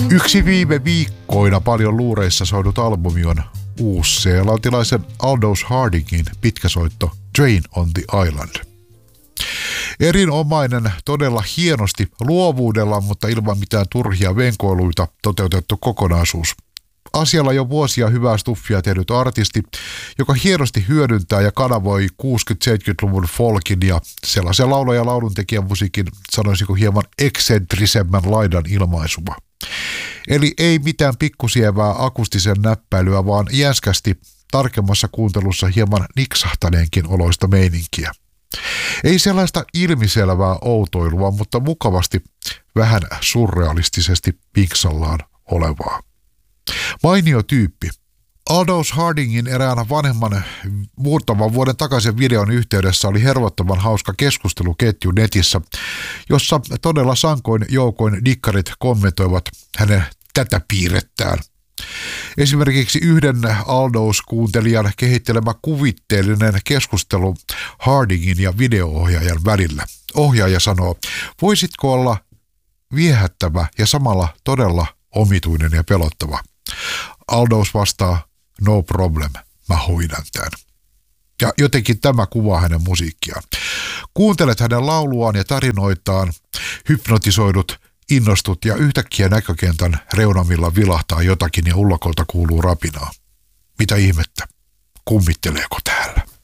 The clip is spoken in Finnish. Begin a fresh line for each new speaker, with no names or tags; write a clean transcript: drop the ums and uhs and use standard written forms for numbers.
Yksi viime viikkoina paljon luureissa soinut albumi on uusseelantilaisen Aldous Hardingin pitkäsoitto Train on the Island. Erinomainen, todella hienosti luovuudella, mutta ilman mitään turhia venkoiluita toteutettu kokonaisuus. Asialla jo vuosia hyvää stuffia tehnyt artisti, joka hienosti hyödyntää ja kanavoi 60-70-luvun folkin ja sellaisen laulu- ja lauluntekijän musiikin, sanoisinko hieman eksentrisemmän laidan ilmaisuma. Eli ei mitään pikkusievää akustisen näppäilyä, vaan jäskästi tarkemmassa kuuntelussa hieman niksahtaneenkin oloista meininkiä. Ei sellaista ilmiselvää outoilua, mutta mukavasti vähän surrealistisesti pinksallaan olevaa. Mainio tyyppi. Aldous Hardingin erään vanhemman muutaman vuoden takaisen videon yhteydessä oli hervottoman hauska keskusteluketju netissä, jossa todella sankoin joukoin dikkarit kommentoivat hänen tätä piirrettään. Esimerkiksi yhden Aldous-kuuntelijan kehittelemä kuvitteellinen keskustelu Hardingin ja video-ohjaajan välillä. Ohjaaja sanoo, voisitko olla viehättävä ja samalla todella omituinen ja pelottava. Aldous vastaa, no problem, mä hoidan tämän. Ja jotenkin tämä kuvaa hänen musiikkiaan. Kuuntelet hänen lauluaan ja tarinoitaan, hypnotisoidut, innostut ja yhtäkkiä näkökentän reunamilla vilahtaa jotakin ja ullakolta kuuluu rapinaa. Mitä ihmettä? Kummitteleeko täällä?